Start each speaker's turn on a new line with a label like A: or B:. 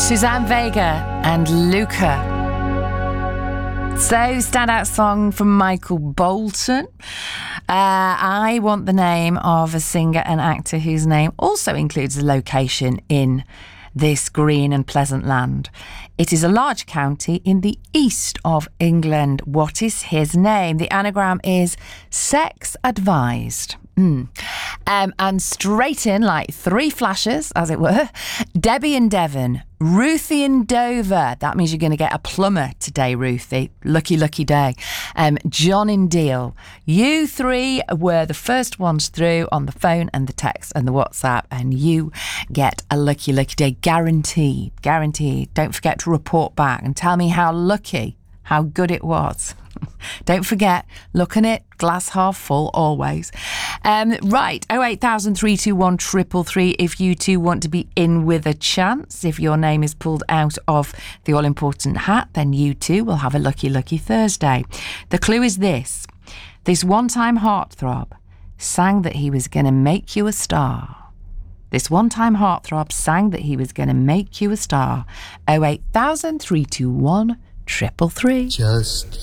A: Suzanne Vega and Luca. So, standout song from Michael Bolton. I want the name of a singer and actor whose name also includes a location in this green and pleasant land. It is a large county in the east of England. What is his name? The anagram is sex advised. And straight in, like three flashes, as it were, Debbie and Devon, Ruthie and Dover. That means you're going to get a plumber today, Ruthie. Lucky, lucky day. John in Deal. You three were the first ones through on the phone and the text and the WhatsApp, and you get a lucky, lucky day. Guaranteed. Guaranteed. Don't forget to report back and tell me how lucky, how good it was. Don't forget, look at it, glass half full always. Right, 08000 321 333 if you too want to be in with a chance. If your name is pulled out of the all-important hat, then you too will have a lucky, lucky Thursday. The clue is this. This one-time heartthrob sang that he was going to make you a star. This one-time heartthrob sang that he was going to make you a star. 08000 321 333.
B: Just